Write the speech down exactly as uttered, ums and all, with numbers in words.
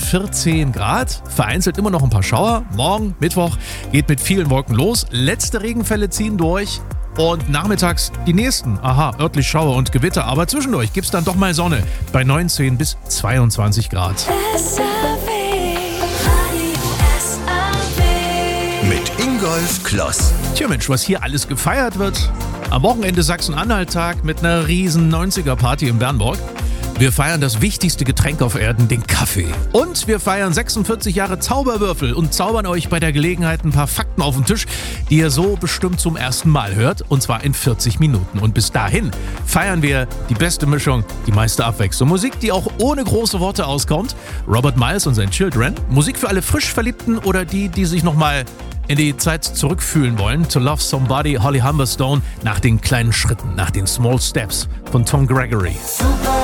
vierzehn Grad, vereinzelt immer noch ein paar Schauer. Morgen, Mittwoch, geht mit vielen Wolken los. Letzte Regenfälle ziehen durch. Und nachmittags die nächsten. Aha, örtlich Schauer und Gewitter. Aber zwischendurch gibt's dann doch mal Sonne bei neunzehn bis zweiundzwanzig Grad. Mit Ingolf Kloss. Tja Mensch, was hier alles gefeiert wird. Am Wochenende Sachsen-Anhalt-Tag mit einer riesen neunziger-Party in Bernburg. Wir feiern das wichtigste Getränk auf Erden, den Kaffee. Und wir feiern sechsundvierzig Jahre Zauberwürfel und zaubern euch bei der Gelegenheit ein paar Fakten auf den Tisch, die ihr so bestimmt zum ersten Mal hört. Und zwar in vierzig Minuten. Und bis dahin feiern wir die beste Mischung, die meiste Abwechslung. Musik, die auch ohne große Worte auskommt. Robert Miles und sein Children. Musik für alle frisch Verliebten oder die, die sich nochmal in die Zeit zurückfühlen wollen. To Love Somebody, Holly Humberstone, nach den kleinen Schritten, nach den Small Steps von Tom Gregory. Super.